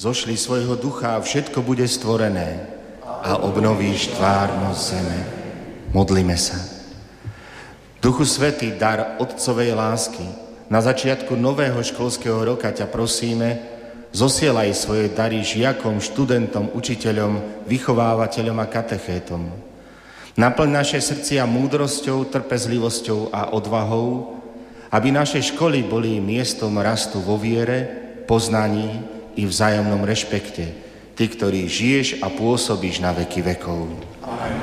zošli svojho ducha a všetko bude stvorené a obnovíš tvárnosť zeme. Modlíme sa. Duchu Svätý, dar Otcovej lásky, na začiatku nového školského roka ťa prosíme, zosielaj svoje dary žiakom, študentom, učiteľom, vychovávateľom a katechétom. Naplň naše srdcia múdrosťou, trpezlivosťou a odvahou, aby naše školy boli miestom rastu vo viere, poznaní i vzájomnom rešpekte. Ty, ktorý žiješ a pôsobíš na veky vekov. Amen.